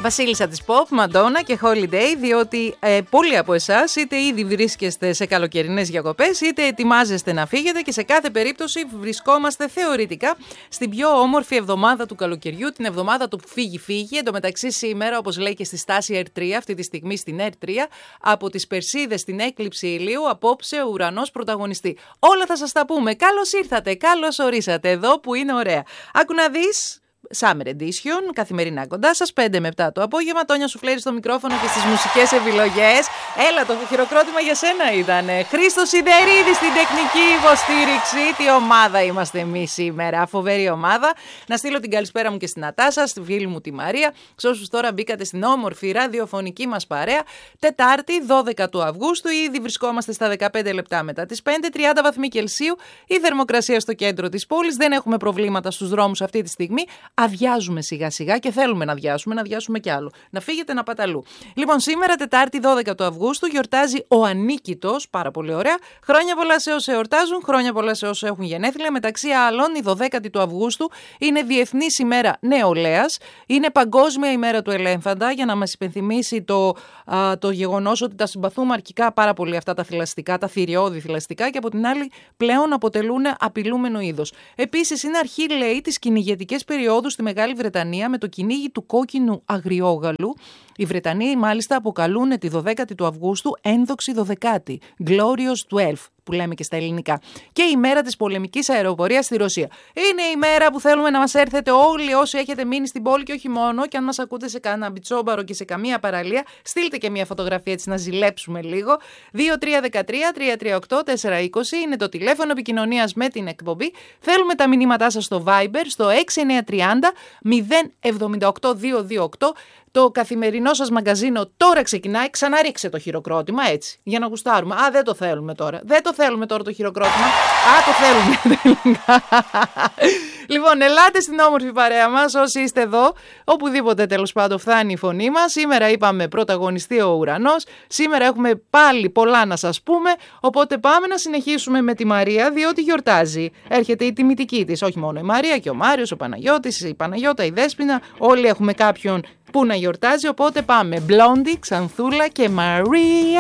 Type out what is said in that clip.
Βασίλισσα της Pop, Μαντόνα και Holiday, διότι πολλοί από εσάς είτε ήδη βρίσκεστε σε καλοκαιρινές διακοπές, είτε ετοιμάζεστε να φύγετε και σε κάθε περίπτωση βρισκόμαστε θεωρητικά στην πιο όμορφη εβδομάδα του καλοκαιριού, την εβδομάδα του φύγει-φύγει. Εν τω μεταξύ, σήμερα, όπως λέει και στη στάση R3, αυτή τη στιγμή στην R3, από τις Περσίδες στην έκλειψη ηλίου, απόψε ο ουρανός πρωταγωνιστεί. Όλα θα σας τα πούμε. Καλώς ήρθατε, καλώς ορίσατε εδώ που είναι ωραία. Άκου να δεις. Summer Edition, καθημερινά κοντά σας, 5 με 7 το απόγευμα. Τόνια Σουφλέρη στο μικρόφωνο και στις μουσικές επιλογές. Έλα, το χειροκρότημα για σένα ήτανε. Χρήστος Σιδερίδης στην τεχνική υποστήριξη. Τι ομάδα είμαστε εμείς σήμερα, φοβερή ομάδα. Να στείλω την καλησπέρα μου και στην Νατάσα, στη φίλη μου τη Μαρία. Σε όσους τώρα μπήκατε στην όμορφη ραδιοφωνική μας παρέα. Τετάρτη, 12 του Αυγούστου, ήδη βρισκόμαστε στα 15 λεπτά μετά τις 5, 30 βαθμοί Κελσίου. Η θερμοκρασία στο κέντρο της πόλης. Δεν έχουμε προβλήματα στους δρόμους αυτή τη στιγμή. Αδειάζουμε σιγά σιγά και θέλουμε να αδειάσουμε κι άλλο. Να φύγετε να πάτε αλλού. Λοιπόν, σήμερα Τετάρτη 12 του Αυγούστου γιορτάζει ο Ανίκητος, πάρα πολύ ωραία. Χρόνια πολλά σε όσοι εορτάζουν, χρόνια πολλά σε όσοι έχουν γενέθλια. Μεταξύ άλλων, η 12η του Αυγούστου είναι Διεθνής ημέρα νεολαίας. Είναι Παγκόσμια ημέρα του ελέφαντα, για να μας υπενθυμίσει το γεγονός ότι τα συμπαθούμε αρχικά πάρα πολύ αυτά τα θηλαστικά, τα θηριώδη θηλαστικά, και από την άλλη πλέον αποτελούν απειλούμενο είδος. Επίσης, είναι αρχή, λέει, της κυνηγετικής περίοδου στη Μεγάλη Βρετανία με το κυνήγι του κόκκινου αγριόγαλου. Οι Βρετανοί μάλιστα αποκαλούν τη 12η του Αυγούστου ένδοξη 12η, Glorious 12, που λέμε και στα ελληνικά. Και η μέρα της πολεμικής αεροπορίας στη Ρωσία. Είναι η μέρα που θέλουμε να μας έρθετε όλοι όσοι έχετε μείνει στην πόλη, και όχι μόνο, και αν μας ακούτε σε κανένα μπιτσόμπαρο και σε καμία παραλία, στείλτε και μια φωτογραφία έτσι να ζηλέψουμε λίγο. 2313-338-420 είναι το τηλέφωνο επικοινωνίας με την εκπομπή. Θέλουμε τα μηνύματά σας στο Viber στο 6930 078 228. Το καθημερινό σας μαγκαζίνο τώρα ξεκινάει. Ξαναρίξε το χειροκρότημα έτσι, για να γουστάρουμε. Α, δεν το θέλουμε τώρα. Δεν το θέλουμε τώρα το χειροκρότημα. Α, το θέλουμε. Λοιπόν, ελάτε στην όμορφη παρέα μας όσοι είστε εδώ. Οπουδήποτε τέλος πάντων φτάνει η φωνή μας. Σήμερα είπαμε πρωταγωνιστεί ο ουρανός. Σήμερα έχουμε πάλι πολλά να σας πούμε. Οπότε πάμε να συνεχίσουμε με τη Μαρία, διότι γιορτάζει. Έρχεται η τιμητική της. Όχι μόνο η Μαρία, και ο Μάριος, ο Παναγιώτης, η Παναγιώτα, η Δέσποινα. Όλοι έχουμε κάποιον που να γιορτάζει, οπότε πάμε. Blondie, Ξανθούλα και Μαρία.